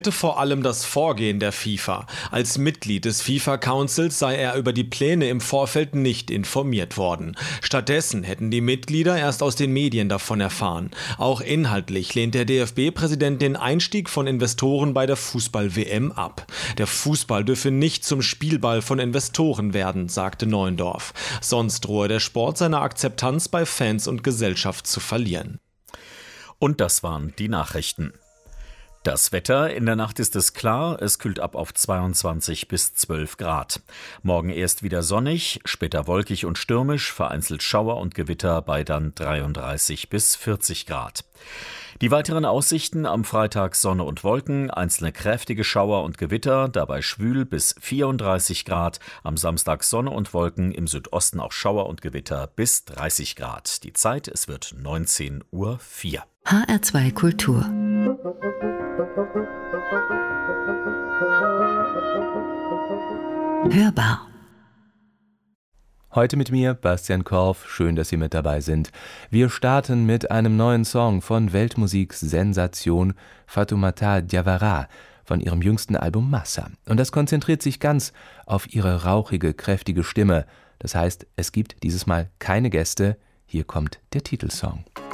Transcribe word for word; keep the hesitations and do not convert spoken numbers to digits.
Vor allem das Vorgehen der FIFA. Als Mitglied des FIFA Councils sei er über die Pläne im Vorfeld nicht informiert worden. Stattdessen hätten die Mitglieder erst aus den Medien davon erfahren. Auch inhaltlich lehnt der D F B-Präsident den Einstieg von Investoren bei der Fußball-W M ab. Der Fußball dürfe nicht zum Spielball von Investoren werden, sagte Neuendorf. Sonst drohe der Sport seine Akzeptanz bei Fans und Gesellschaft zu verlieren. Und das waren die Nachrichten. Das Wetter: In der Nacht ist es klar, es kühlt ab auf zweiundzwanzig bis zwölf Grad. Morgen erst wieder sonnig, später wolkig und stürmisch, vereinzelt Schauer und Gewitter bei dann dreiunddreißig bis vierzig Grad. Die weiteren Aussichten: am Freitag Sonne und Wolken, einzelne kräftige Schauer und Gewitter, dabei schwül bis vierunddreißig Grad. Am Samstag Sonne und Wolken, im Südosten auch Schauer und Gewitter bis dreißig Grad. Die Zeit: es wird neunzehn Uhr vier. H R zwei Kultur. Hörbar. Heute mit mir, Bastian Korf. Schön, dass Sie mit dabei sind. Wir starten mit einem neuen Song von Weltmusik-Sensation Fatoumata Diawara von ihrem jüngsten Album Massa. Und das konzentriert sich ganz auf ihre rauchige, kräftige Stimme. Das heißt, es gibt dieses Mal keine Gäste. Hier kommt der Titelsong.